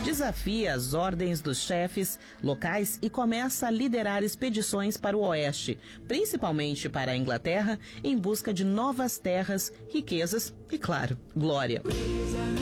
desafia as ordens dos chefes locais e começa a liderar expedições para o oeste, principalmente para a Inglaterra, em busca de novas terras, riquezas e, claro, glória.